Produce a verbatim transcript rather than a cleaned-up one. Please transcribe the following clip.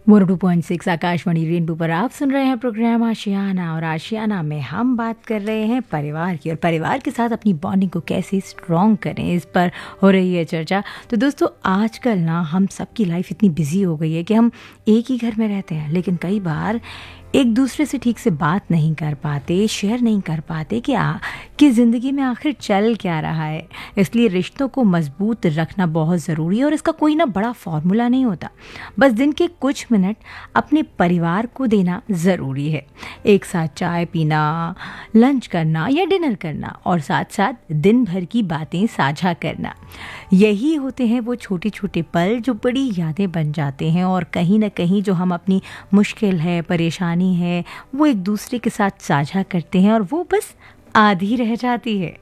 One two point six Akashvani rainbow पर आप सुन रहे हैं प्रोग्राम आशियाना। और आशियाना में हम बात कर रहे हैं परिवार की, और परिवार के साथ अपनी बॉन्डिंग को कैसे स्ट्रॉन्ग करें, इस पर हो रही है चर्चा। तो दोस्तों, आजकल ना हम सबकी लाइफ इतनी बिजी हो गई है कि हम एक ही घर में रहते हैं, लेकिन कई बार एक दूसरे से ठीक से बात नहीं कर पाते, शेयर नहीं कर पाते कि आ कि ज़िंदगी में आखिर चल क्या रहा है। इसलिए रिश्तों को मजबूत रखना बहुत ज़रूरी है, और इसका कोई ना बड़ा फॉर्मूला नहीं होता। बस दिन के कुछ मिनट अपने परिवार को देना ज़रूरी है। एक साथ चाय पीना, लंच करना या डिनर करना, और साथ साथ दिन भर की बातें साझा करना, यही होते हैं वो छोटे छोटे पल जो बड़ी यादें बन जाते हैं। और कहीं ना कहीं जो हम अपनी मुश्किल है, परेशानी है, वो एक दूसरे के साथ साझा करते हैं, और वो बस आधी रह जाती है।